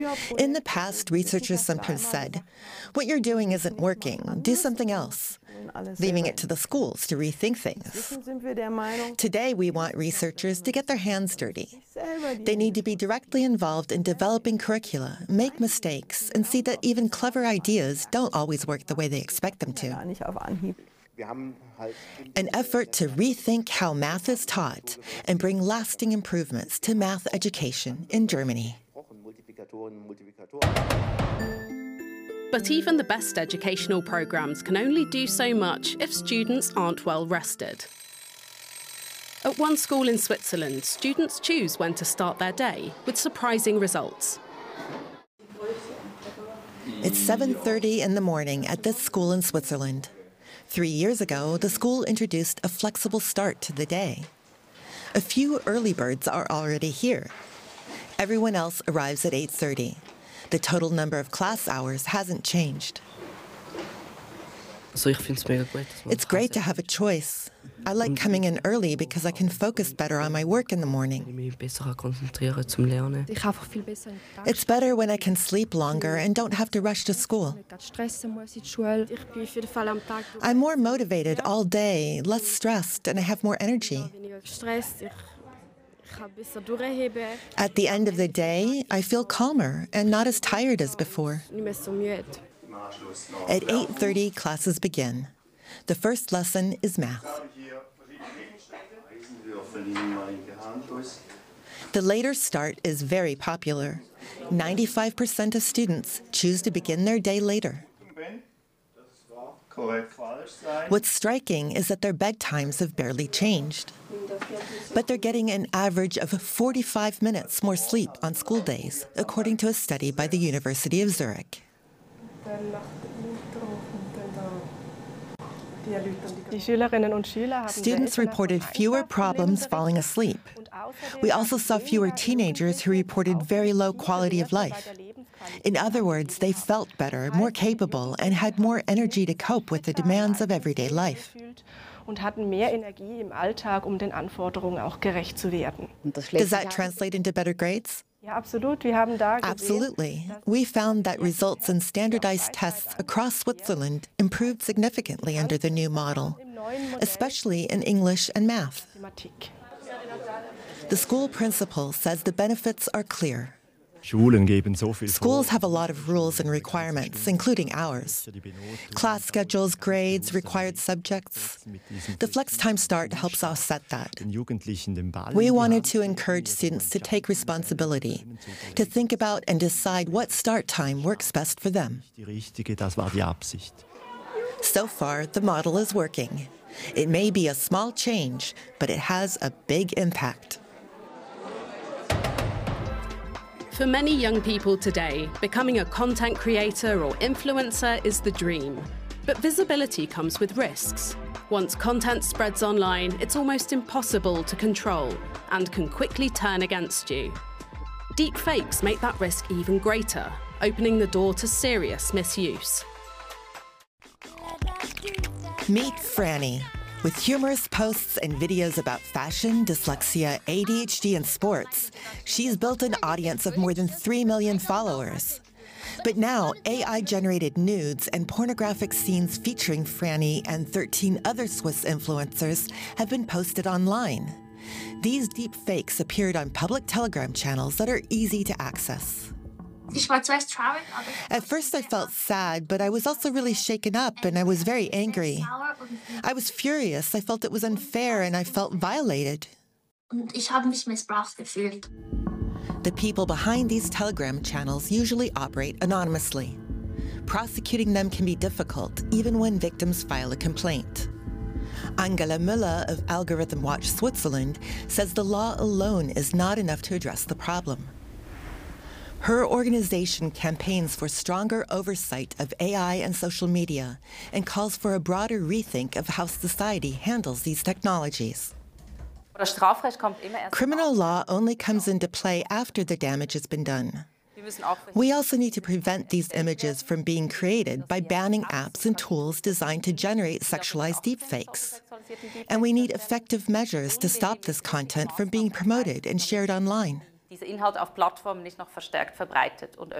In the past, researchers sometimes said, "What you're doing isn't working, do something else," leaving it to the schools to rethink things. Today, we want researchers to get their hands dirty. They need to be directly involved in developing curricula, make mistakes, and see that even clever ideas don't always work the way they expect them to. An effort to rethink how math is taught and bring lasting improvements to math education in Germany. But even the best educational programs can only do so much if students aren't well rested. At one school in Switzerland, students choose when to start their day with surprising results. It's 7:30 in the morning at this school in Switzerland. 3 years ago, the school introduced a flexible start to the day. A few early birds are already here. Everyone else arrives at 8:30. The total number of class hours hasn't changed. It's great to have a choice. I like coming in early because I can focus better on my work in the morning. It's better when I can sleep longer and don't have to rush to school. I'm more motivated all day, less stressed, and I have more energy. At the end of the day, I feel calmer and not as tired as before. At 8:30, classes begin. The first lesson is math. The later start is very popular. 95% of students choose to begin their day later. What's striking is that their bedtimes have barely changed. But they're getting an average of 45 minutes more sleep on school days, according to a study by the University of Zurich. Students reported fewer problems falling asleep. We also saw fewer teenagers who reported very low quality of life. In other words, they felt better, more capable, and had more energy to cope with the demands of everyday life. Does that translate into better grades? Absolutely. We found that results in standardized tests across Switzerland improved significantly under the new model, especially in English and math. The school principal says the benefits are clear. Schools have a lot of rules and requirements, including ours. Class schedules, grades, required subjects. The flex time start helps offset that. We wanted to encourage students to take responsibility, to think about and decide what start time works best for them. So far, the model is working. It may be a small change, but it has a big impact. For many young people today, becoming a content creator or influencer is the dream. But visibility comes with risks. Once content spreads online, it's almost impossible to control and can quickly turn against you. Deep fakes make that risk even greater, opening the door to serious misuse. Meet Franny. With humorous posts and videos about fashion, dyslexia, ADHD, and sports, she's built an audience of more than 3 million followers. But now, AI-generated nudes and pornographic scenes featuring Franny and 13 other Swiss influencers have been posted online. These deep fakes appeared on public Telegram channels that are easy to access. At first I felt sad, but I was also really shaken up and I was very angry. I was furious, I felt it was unfair and I felt violated. The people behind these Telegram channels usually operate anonymously. Prosecuting them can be difficult, even when victims file a complaint. Angela Müller of Algorithm Watch Switzerland says the law alone is not enough to address the problem. Her organization campaigns for stronger oversight of AI and social media and calls for a broader rethink of how society handles these technologies. Criminal law only comes into play after the damage has been done. We also need to prevent these images from being created by banning apps and tools designed to generate sexualized deepfakes. And we need effective measures to stop this content from being promoted and shared online. diese Inhalte auf Plattformen nicht noch verstärkt verbreitet und